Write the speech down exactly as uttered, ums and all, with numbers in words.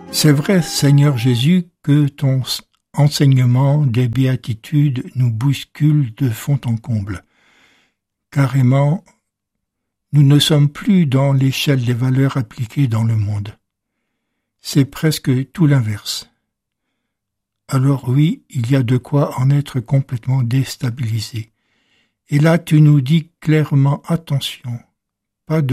C'est vrai, Seigneur Jésus, que ton enseignement des béatitudes nous bouscule de fond en comble. Carrément, nous ne sommes plus dans l'échelle des valeurs appliquées dans le monde. C'est presque tout l'inverse. Alors oui, il y a de quoi en être complètement déstabilisé. Et là, tu nous dis clairement, attention,